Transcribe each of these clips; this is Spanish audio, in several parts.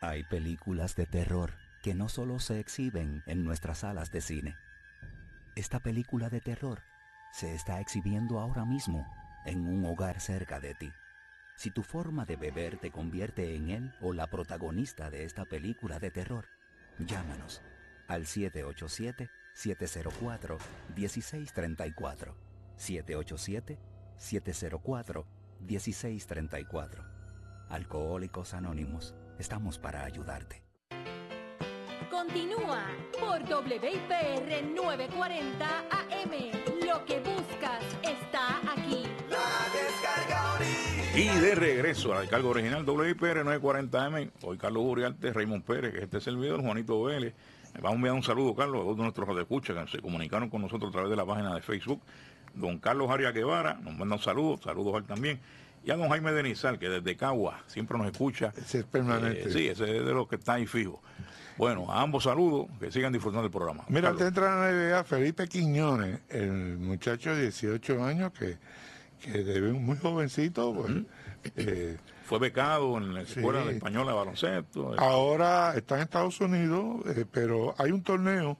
Hay películas de terror que no solo se exhiben en nuestras salas de cine. Esta película de terror se está exhibiendo ahora mismo en un hogar cerca de ti. Si tu forma de beber te convierte en él o la protagonista de esta película de terror, llámanos al 787-704-1634. 787-704-1634. Alcohólicos Anónimos, estamos para ayudarte. Continúa por WIPR 940 AM. Lo que buscas está aquí. La descarga original. Y de regreso a la descarga original WIPR 940M. Hoy Carlos Uriarte, Raymond Pérez, que es este servidor, Juanito Vélez. Vamos a enviar un saludo, Carlos, a todos nuestros radioescuchas que se comunicaron con nosotros a través de la página de Facebook. Don Carlos Arias Guevara nos manda un saludo, saludos a él también. Y a don Jaime Denizal, que desde Cagua siempre nos escucha. Ese es permanente. Sí, ese es de los que está ahí fijo. Bueno, a ambos saludos, que sigan disfrutando del programa. Mira, Carlos. antes de entrar a la NBA, Felipe Quiñones, el muchacho de 18 años que debe un muy jovencito, pues, fue becado en la Escuela Sí. de Española de Baloncesto. ahora está en Estados Unidos, pero hay un torneo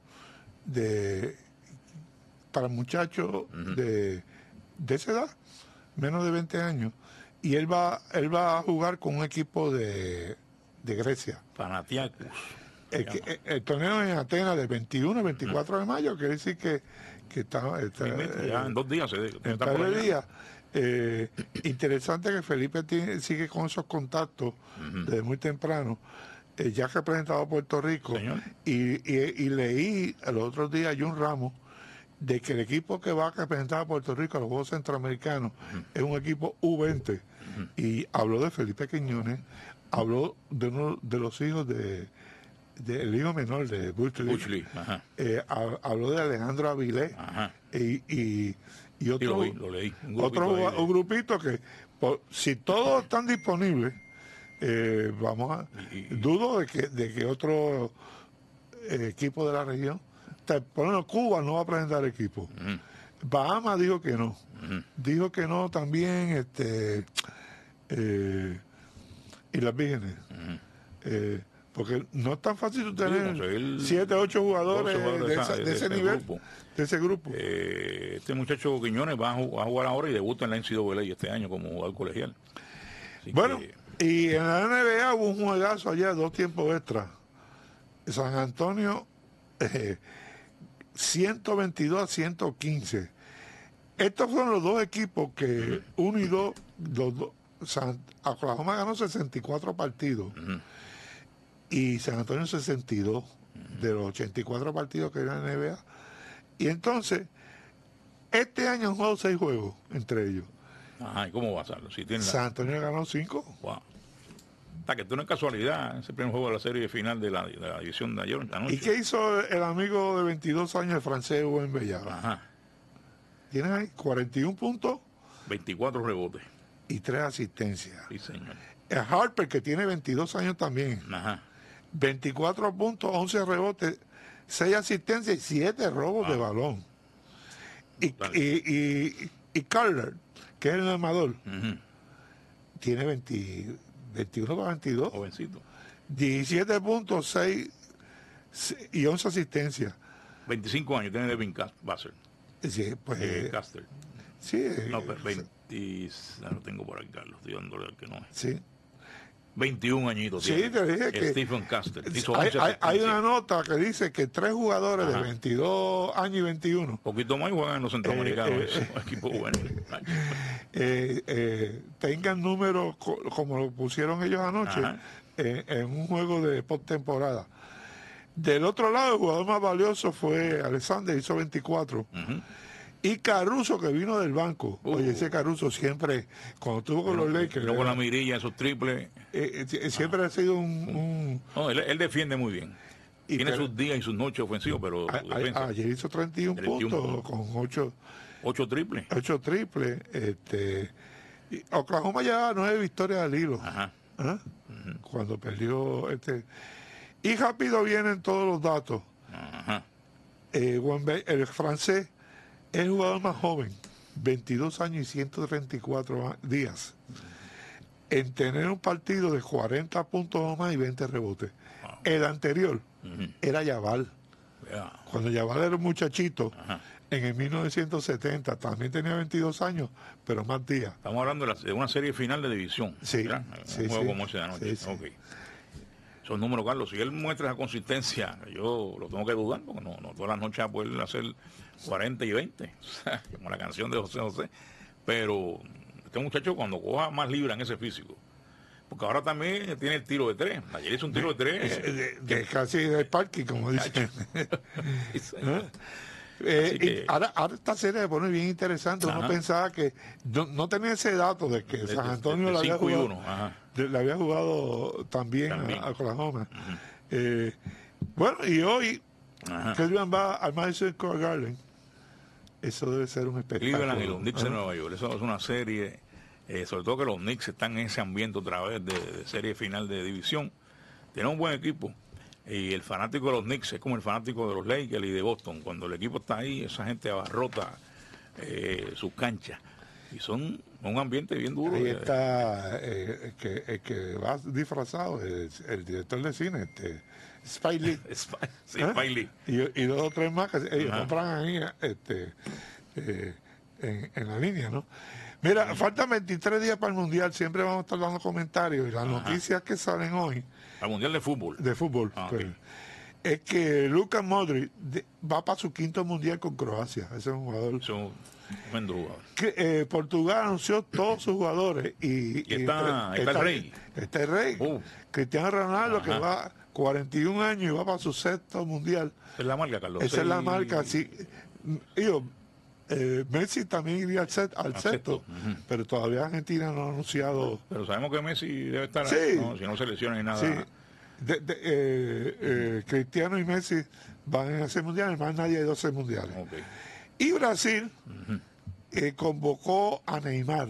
para muchachos de esa edad, menos de 20 años, y él va a jugar con un equipo de Grecia. Panathinaikos. El torneo en Atenas del 21 al 24 de mayo, quiere decir que está Ya en 2 días se en está par por de allá. días. Interesante que Felipe sigue con esos contactos desde muy temprano. Ya ha representado a Puerto Rico. Señor. Y leí el otro día a John Ramos de que el equipo que va a representar a Puerto Rico a los Juegos Centroamericanos es un equipo U20. Y habló de Felipe Quiñones, habló de uno de los hijos del hijo menor de Bush Bush Lee, ajá. habló de Alejandro Avilés Ajá. y Sí, otro, lo leí. Un otro grupito ahí de- un grupito que si todos están disponibles, dudo de que otro equipo de la región, por lo menos Cuba no va a presentar equipo. Bahamas dijo que no. Dijo que no también y las Vírgenes. Porque no es tan fácil tener conseguir 7, 8 jugadores 12 jugadores de ese nivel, grupo. de ese grupo. Este muchacho Quiñones va a jugar ahora y debuta en la NCAA este año como jugador colegial. Así Bueno, que, y en la NBA hubo un juegazo ayer, 2 tiempos extra. San Antonio 122-115. Estos fueron los dos equipos que 1 y 2, Oklahoma ganó 64 partidos y San Antonio 62 de los 84 partidos que era en la NBA. Y entonces, este año han jugado 6 juegos entre ellos. ajá, ¿y cómo va a ser? Si tiene San Antonio ganó 5. wow. Hasta que esto no es casualidad, ese primer juego de la serie final de la división de ayer anoche. ¿Y qué hizo el amigo de 22 años, el francés Rubén Bellava? Ajá, Tiene ahí 41 puntos 24 rebotes. y 3 asistencias. Sí, señor. El Harper, que tiene 22 años también, Ajá. 24 puntos, 11 rebotes, 6 asistencias y 7 robos de balón. Y Carter, que es el armador, tiene 21 para 22, Jovencito. 17 puntos, 6 y 11 asistencias. 25 años tiene Devin Vassell. Sí, pues, Caster. sí, No, pero 20. Ya lo tengo por aquí, Carlos. Estoy dándole al que no es. sí. 21 añitos. Sí, tiene. te dije que Stephen Caster. Hizo hay 11 una asistencias. nota que dice que 3 jugadores de 22 años y 21 Un poquito más y juegan en los centroamericanos. Esos equipos buenos. tengan números como lo pusieron ellos anoche Ajá. en un juego de postemporada. Del otro lado, el jugador más valioso fue Alexander, hizo 24. Y Caruso, que vino del banco. Oye, ese Caruso siempre, cuando estuvo con los Lakers, Luego con la mirilla, esos triples. siempre ha sido un No, él defiende muy bien. Y Tiene pero- sus días y sus noches ofensivos, pero su defensa, ayer hizo 31 puntos con 8 triples. triples. Y Oklahoma llevaba 9 victorias al hilo. Ajá. ¿Ah? Cuando perdió y rápido vienen todos los datos. Ajá. El francés es el jugador más joven, 22 años y 134 días. en tener un partido de 40 puntos o más y 20 rebotes. Wow. El anterior era Yaval. Yeah. Cuando Yaval era un muchachito, Ajá. en el 1970, también tenía 22 años, pero más días. Estamos hablando de una serie final de división. Sí, ¿verdad? sí, Un juego sí. como ese de anoche. Sí, sí. Okay. Son números, Carlos. Si él muestra esa consistencia, yo lo tengo que dudar, porque no todas las noches va a poder hacer 40 y 20, como la canción de José José. Pero este muchacho, cuando coja más libra en ese físico, porque ahora también tiene el tiro de 3. Ayer hizo un tiro de 3. De casi del parque, como dicen. que- Ahora esta serie se pone bien interesante. Uno Ajá. pensaba que no tenía ese dato de que San Antonio le había 5 y jugado, 1. Ajá. le había jugado también También. a Oklahoma. Bueno, y hoy Ajá. Cleveland va al Madison Square Garden. Eso debe ser un espectáculo. Cleveland y los Knicks de Ajá. Nueva York. Eso es una serie, sobre todo que los Knicks están en ese ambiente otra vez de serie final de división. Tienen un buen equipo. Y el fanático de los Knicks es como el fanático de los Lakers y de Boston. Cuando el equipo está ahí, esa gente abarrota sus canchas. Y son un ambiente bien duro. Ahí está el que va disfrazado, el director de cine, Spike Lee. Sí, ¿Eh? Spike Lee. Y dos o tres más que ellos Ajá. compran ahí en la línea, ¿no? Mira, faltan 23 días para el Mundial, siempre vamos a estar dando comentarios y las noticias que salen hoy Al Mundial de Fútbol. de fútbol, Ah, pues, ok. es que Luka Modric va para su quinto Mundial con Croacia. Ese es un jugador. Es un buen jugador. Que, Portugal anunció todos sus jugadores y está el rey. Está el rey. Cristiano Ronaldo, Ajá. que va 41 años y va para su sexto Mundial. Esa es la marca, Carlos. Esa es la 6. marca, sí. Messi también iría al sexto, sexto. Ujú. pero todavía Argentina no ha anunciado. Pero sabemos que Messi debe estar Sí. ahí, ¿no? Si no se lesiona ni nada. Sí, Cristiano y Messi van a ese mundial, más nadie hay 12 mundiales. Ok. Y Brasil convocó a Neymar,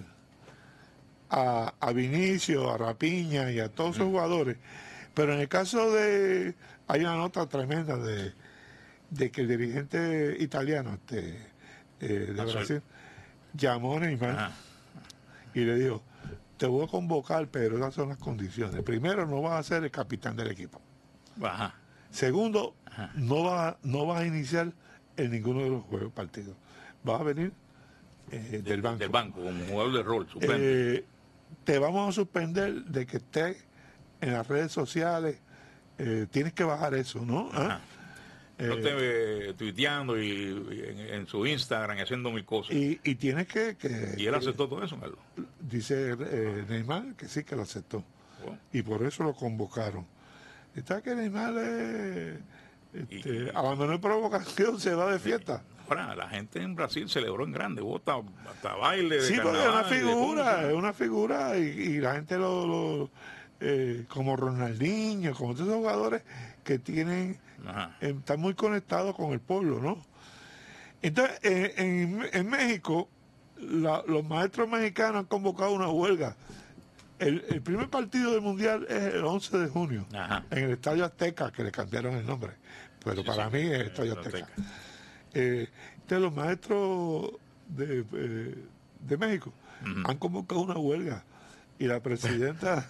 a Vinicio, a Rapiña y a todos sus jugadores. Pero en el caso hay una nota tremenda de que el dirigente italiano de Brasil llamó a Neymar Ajá. y le dijo, te voy a convocar, pero esas son las condiciones. Primero, no vas a ser el capitán del equipo. Ajá. Segundo, Ajá. no vas a iniciar en ninguno de los juegos partidos. Vas a venir del banco. Del banco, como jugador de rol, suplente. Te vamos a suspender de que estés en las redes sociales. Tienes que bajar eso, ¿no? Ajá. No esté tuiteando y en su Instagram y haciendo mil cosas. Y tienes que Y él aceptó todo eso, Carlos. dice Neymar que sí que lo aceptó. Bueno, Y por eso lo convocaron. Está que Neymar a la menor provocación se va de fiesta. ahora, la gente en Brasil celebró en grande, hubo hasta baile de Sí, porque es una carnaval, de figura, todo. es una figura y la gente como Ronaldinho, como todos esos jugadores que tienen, Ajá. están muy conectados con el pueblo, ¿no? Entonces, en México, los maestros mexicanos han convocado una huelga. El primer partido del Mundial es el 11 de junio, Ajá. en el Estadio Azteca, que le cambiaron el nombre, pero Sí, para sí, mí es el Estadio Azteca. Entonces los maestros de México han convocado una huelga y la presidenta,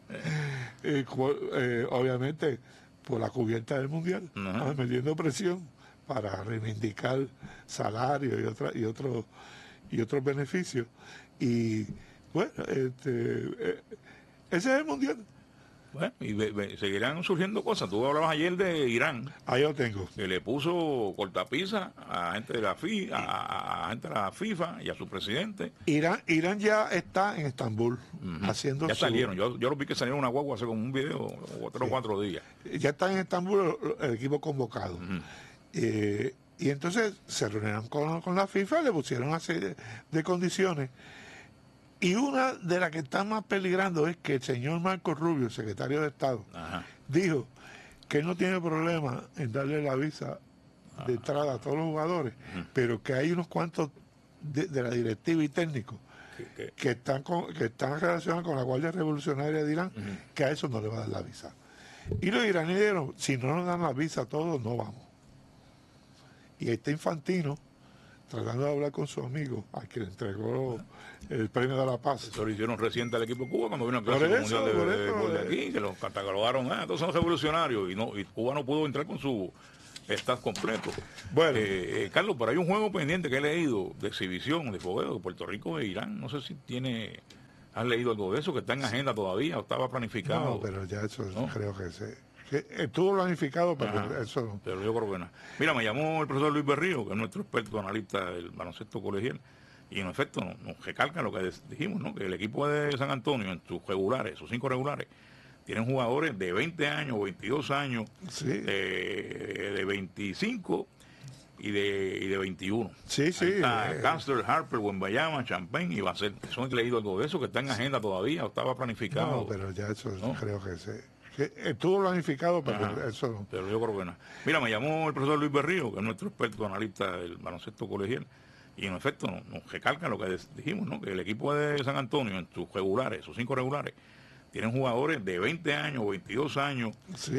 obviamente, por la cubierta del Mundial, Ajá. metiendo presión para reivindicar salarios y otros beneficios. Y bueno, ese es el Mundial. Bueno, y seguirán surgiendo cosas. Tú hablabas ayer de Irán, Ahí lo tengo. que le puso cortapisa a gente de la a gente de la FIFA y a su presidente. Irán ya está en Estambul haciendo Ya su- salieron. Yo lo vi que salieron una guagua hace como un video, 3 o 4 días. Ya está en Estambul el equipo convocado. Y entonces se reunieron con la FIFA, le pusieron una serie de condiciones. Y una de las que está más peligrando es que el señor Marco Rubio, el secretario de Estado, Ajá. dijo que él no tiene problema en darle la visa de entrada a todos los jugadores, pero que hay unos cuantos de la directiva y técnicos que están relacionados con la Guardia Revolucionaria de Irán, que a eso no le va a dar la visa. Y los iraníes dijeron, si no nos dan la visa a todos, no vamos. Y ahí está Infantino tratando de hablar con su amigo, al que le entregó el premio de la paz. Eso lo hicieron reciente al equipo de Cuba cuando vino al Clásico Mundial de Béisbol de aquí, que los catalogaron, estos son revolucionarios, y Cuba no pudo entrar con su staff completo. Bueno. Carlos, pero hay un juego pendiente que he leído de exhibición, de fogueo, de Puerto Rico e Irán. No sé si has leído algo de eso, que está en agenda todavía, o estaba planificado. No, pero ya eso creo que estuvo planificado, pero eso no. Pero yo creo que no. Mira, me llamó el profesor Luis Berrío, que es nuestro experto analista del baloncesto colegial, y en efecto nos recalca lo que dijimos, ¿no? Que el equipo de San Antonio, en sus regulares, sus 5 regulares, tienen jugadores de 20 años, 22 años, Sí. de 25 y de 21. Sí, sí. Castler, Harper, Wembayama, Champagne y Basset. Eso he leído algo de eso, que está en agenda todavía, o estaba planificado. No, pero ya eso creo que estuvo planificado, pero eso no. Pero yo creo que no. Mira, me llamó el profesor Luis Berrío, que es nuestro experto analista del baloncesto colegial, y en efecto nos recalca lo que dijimos, ¿no? Que el equipo de San Antonio, en sus regulares, sus 5 regulares, tienen jugadores de 20 años, 22 años, Sí.